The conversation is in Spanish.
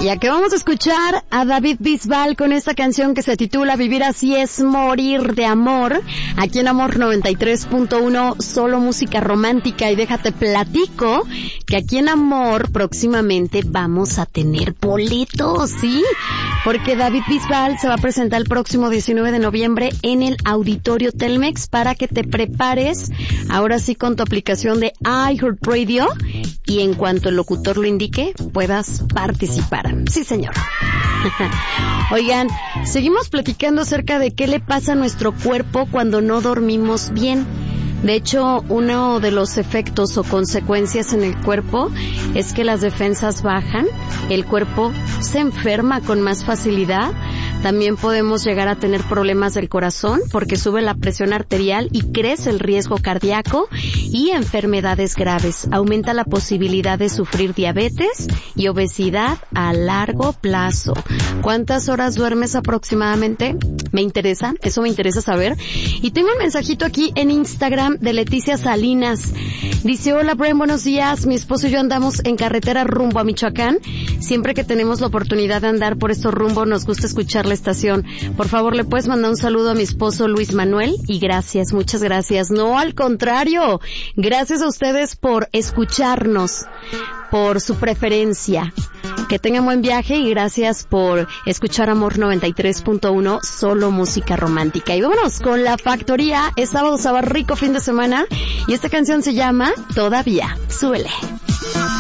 Y aquí vamos a escuchar a David Bisbal con esta canción que se titula Vivir así es morir de amor. Aquí en Amor 93.1, solo música romántica. Y déjate platico que aquí en Amor próximamente vamos a tener boletos, ¿sí? Porque David Bisbal se va a presentar el próximo 19 de noviembre en el Auditorio Telmex para que te prepares ahora sí con tu aplicación de iHeartRadio y en cuanto el locutor lo indique puedas participar. Sí, señor. Oigan, seguimos platicando acerca de qué le pasa a nuestro cuerpo cuando no dormimos bien. De hecho, uno de los efectos o consecuencias en el cuerpo es que las defensas bajan, el cuerpo se enferma con más facilidad. También podemos llegar a tener problemas del corazón porque sube la presión arterial y crece el riesgo cardíaco y enfermedades graves. Aumenta la posibilidad de sufrir diabetes y obesidad a largo plazo. ¿Cuántas horas duermes aproximadamente? Eso me interesa saber. Y tengo un mensajito aquí en Instagram de Leticia Salinas. Dice, hola Bren, buenos días. Mi esposo y yo andamos en carretera rumbo a Michoacán. Siempre que tenemos la oportunidad de andar por estos rumbos nos gusta escuchar la estación. Por favor, ¿le puedes mandar un saludo a mi esposo Luis Manuel? Y gracias, muchas gracias. No, al contrario. Gracias a ustedes por escucharnos, por su preferencia. Que tengan buen viaje y gracias por escuchar Amor 93.1, solo música romántica. Y vámonos con La Factoría. Es sábado, rico fin de semana. Y esta canción se llama Todavía. Súbele.